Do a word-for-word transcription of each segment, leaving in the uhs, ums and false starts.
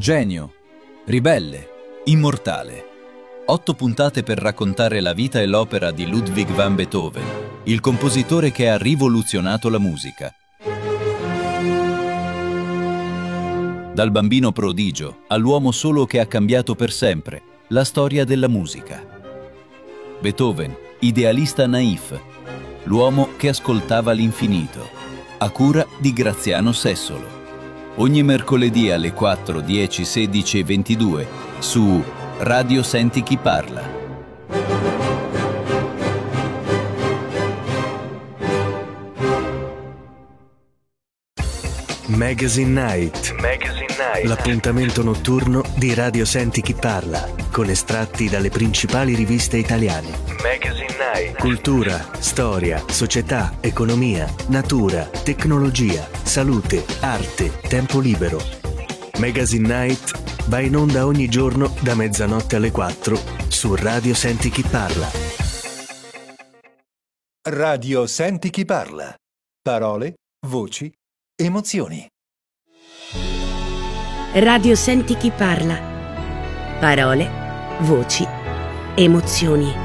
Genio, ribelle, immortale. Otto puntate per raccontare la vita e l'opera di Ludwig van Beethoven, il compositore che ha rivoluzionato la musica. Dal bambino prodigio all'uomo solo che ha cambiato per sempre la storia della musica. Beethoven, idealista naif, l'uomo che ascoltava l'infinito, a cura di Graziano Sessolo. Ogni mercoledì alle quattro, dieci, sedici e ventidue su Radio Senti Chi Parla. Magazine Night. Magazine Night. L'appuntamento notturno di Radio Senti Chi Parla, con estratti dalle principali riviste italiane. Magazine Night. Cultura, storia, società, economia, natura, tecnologia, salute, arte, tempo libero. Magazine Night va in onda ogni giorno da mezzanotte alle quattro su Radio Senti Chi Parla. Radio Senti Chi Parla. Parole, voci, emozioni. Radio Senti Chi Parla. Parole, voci, emozioni.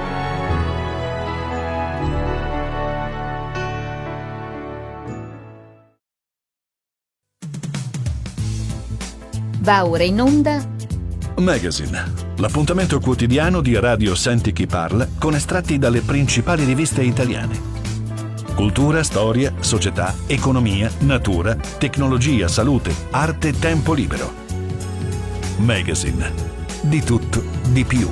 Va ora in onda Magazine, l'appuntamento quotidiano di Radio Senti Chi Parla con estratti dalle principali riviste italiane. Cultura, storia, società, economia, natura, tecnologia, salute, arte, tempo libero. Magazine, di tutto, di più.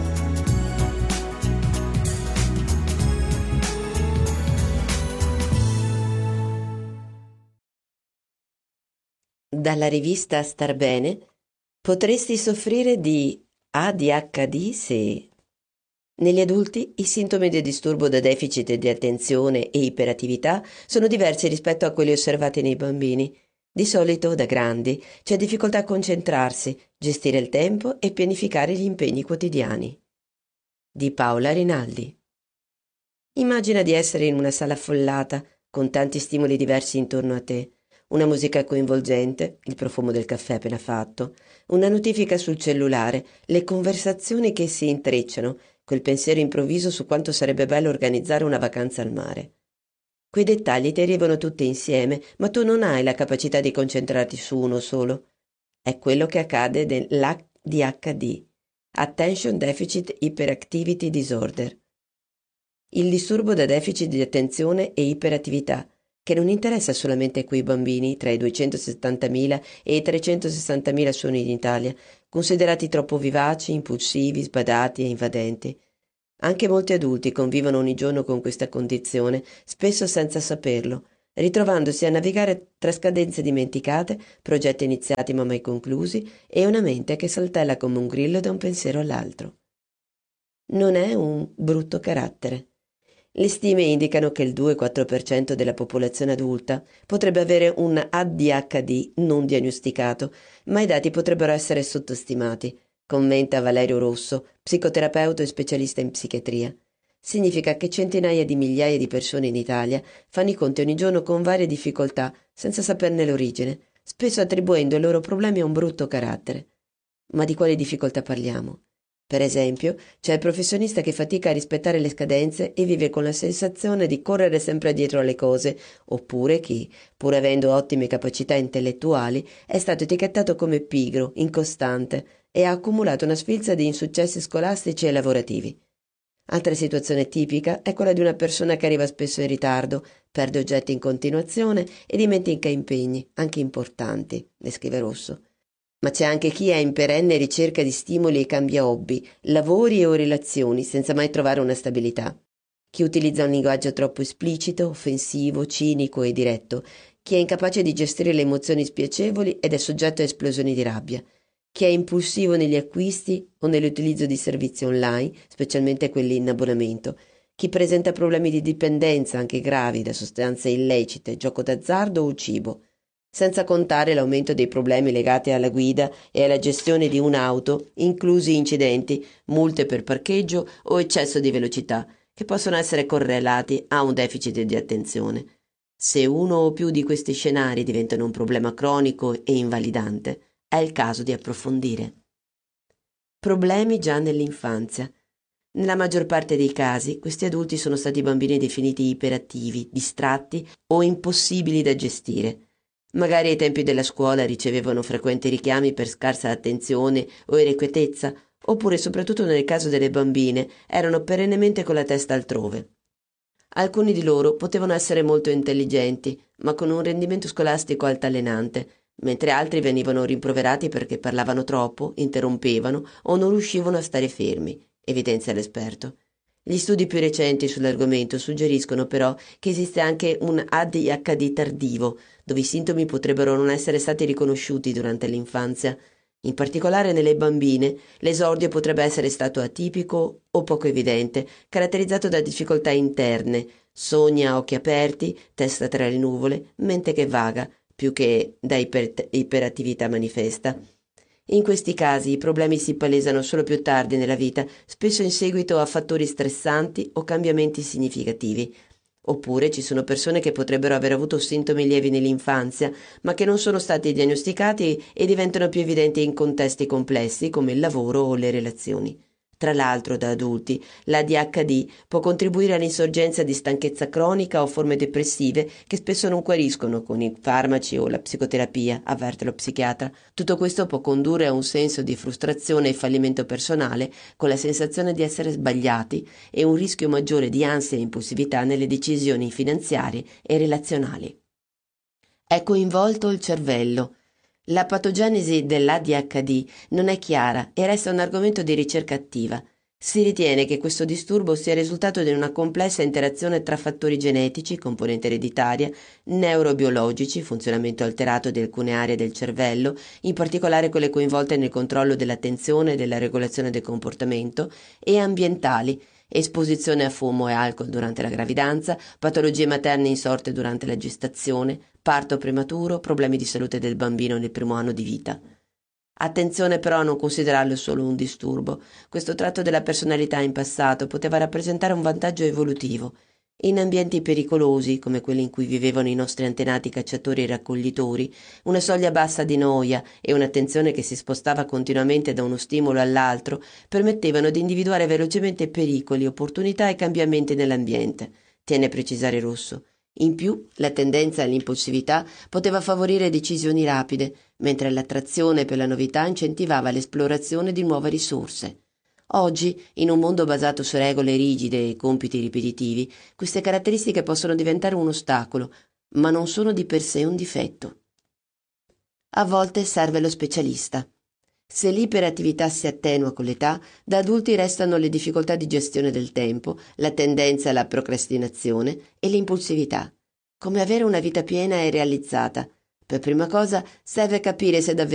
Dalla rivista Star Bene: potresti soffrire di A D H D se... Negli adulti i sintomi di disturbo da deficit di attenzione e iperattività sono diversi rispetto a quelli osservati nei bambini. Di solito, da grandi, c'è difficoltà a concentrarsi, gestire il tempo e pianificare gli impegni quotidiani. Di Paola Rinaldi. Immagina di essere in una sala affollata, con tanti stimoli diversi intorno a te. Una musica coinvolgente, il profumo del caffè appena fatto, una notifica sul cellulare, le conversazioni che si intrecciano, quel pensiero improvviso su quanto sarebbe bello organizzare una vacanza al mare. Quei dettagli ti arrivano tutti insieme, ma tu non hai la capacità di concentrarti su uno solo. È quello che accade nell'A D H D, Attention Deficit Hyperactivity Disorder. Il disturbo da deficit di attenzione e iperattività, che non interessa solamente quei bambini, tra i duecentosettantamila e i trecentosessantamila sono in Italia, considerati troppo vivaci, impulsivi, sbadati e invadenti. Anche molti adulti convivono ogni giorno con questa condizione, spesso senza saperlo, ritrovandosi a navigare tra scadenze dimenticate, progetti iniziati ma mai conclusi e una mente che saltella come un grillo da un pensiero all'altro. Non è un brutto carattere. Le stime indicano che il due quattro per cento della popolazione adulta potrebbe avere un A D H D non diagnosticato, ma i dati potrebbero essere sottostimati, commenta Valerio Rosso, psicoterapeuta e specialista in psichiatria. Significa che centinaia di migliaia di persone in Italia fanno i conti ogni giorno con varie difficoltà, senza saperne l'origine, spesso attribuendo i loro problemi a un brutto carattere. Ma di quali difficoltà parliamo? Per esempio, c'è il professionista che fatica a rispettare le scadenze e vive con la sensazione di correre sempre dietro alle cose, oppure chi, pur avendo ottime capacità intellettuali, è stato etichettato come pigro, incostante e ha accumulato una sfilza di insuccessi scolastici e lavorativi. Altra situazione tipica è quella di una persona che arriva spesso in ritardo, perde oggetti in continuazione e dimentica impegni, anche importanti, descrive Rosso. Ma c'è anche chi è in perenne ricerca di stimoli e cambia hobby, lavori o relazioni senza mai trovare una stabilità. Chi utilizza un linguaggio troppo esplicito, offensivo, cinico e diretto. Chi è incapace di gestire le emozioni spiacevoli ed è soggetto a esplosioni di rabbia. Chi è impulsivo negli acquisti o nell'utilizzo di servizi online, specialmente quelli in abbonamento. Chi presenta problemi di dipendenza, anche gravi, da sostanze illecite, gioco d'azzardo o cibo. Senza contare l'aumento dei problemi legati alla guida e alla gestione di un'auto, inclusi incidenti, multe per parcheggio o eccesso di velocità, che possono essere correlati a un deficit di attenzione. Se uno o più di questi scenari diventano un problema cronico e invalidante, è il caso di approfondire. Problemi già nell'infanzia. Nella maggior parte dei casi, questi adulti sono stati bambini definiti iperattivi, distratti o impossibili da gestire. Magari ai tempi della scuola ricevevano frequenti richiami per scarsa attenzione o irrequietezza, oppure, soprattutto nel caso delle bambine, erano perennemente con la testa altrove. Alcuni di loro potevano essere molto intelligenti, ma con un rendimento scolastico altalenante, mentre altri venivano rimproverati perché parlavano troppo, interrompevano o non riuscivano a stare fermi, evidenzia l'esperto. Gli studi più recenti sull'argomento suggeriscono però che esiste anche un A D H D tardivo, dove i sintomi potrebbero non essere stati riconosciuti durante l'infanzia. In particolare nelle bambine, l'esordio potrebbe essere stato atipico o poco evidente, caratterizzato da difficoltà interne, sogni a occhi aperti, testa tra le nuvole, mente che vaga, più che da iper- iperattività manifesta. In questi casi i problemi si palesano solo più tardi nella vita, spesso in seguito a fattori stressanti o cambiamenti significativi. Oppure ci sono persone che potrebbero aver avuto sintomi lievi nell'infanzia, ma che non sono stati diagnosticati e diventano più evidenti in contesti complessi come il lavoro o le relazioni. Tra l'altro, da adulti, l'A D H D può contribuire all'insorgenza di stanchezza cronica o forme depressive che spesso non guariscono con i farmaci o la psicoterapia, avverte lo psichiatra. Tutto questo può condurre a un senso di frustrazione e fallimento personale, con la sensazione di essere sbagliati e un rischio maggiore di ansia e impulsività nelle decisioni finanziarie e relazionali. È coinvolto il cervello. La patogenesi dell'A D H D non è chiara e resta un argomento di ricerca attiva. Si ritiene che questo disturbo sia il risultato di una complessa interazione tra fattori genetici, componente ereditaria, neurobiologici, funzionamento alterato di alcune aree del cervello, in particolare quelle coinvolte nel controllo dell'attenzione e della regolazione del comportamento, e ambientali, esposizione a fumo e alcol durante la gravidanza, patologie materne insorte durante la gestazione, parto prematuro, problemi di salute del bambino nel primo anno di vita. Attenzione però a non considerarlo solo un disturbo. Questo tratto della personalità in passato poteva rappresentare un vantaggio evolutivo. In ambienti pericolosi, come quelli in cui vivevano i nostri antenati cacciatori e raccoglitori, una soglia bassa di noia e un'attenzione che si spostava continuamente da uno stimolo all'altro permettevano di individuare velocemente pericoli, opportunità e cambiamenti nell'ambiente, tiene a precisare Rosso. In più, la tendenza all'impulsività poteva favorire decisioni rapide, mentre l'attrazione per la novità incentivava l'esplorazione di nuove risorse. Oggi, in un mondo basato su regole rigide e compiti ripetitivi, queste caratteristiche possono diventare un ostacolo, ma non sono di per sé un difetto. A volte serve lo specialista. Se l'iperattività si attenua con l'età, da adulti restano le difficoltà di gestione del tempo, la tendenza alla procrastinazione e l'impulsività. Come avere una vita piena e realizzata. Per prima cosa serve capire se davvero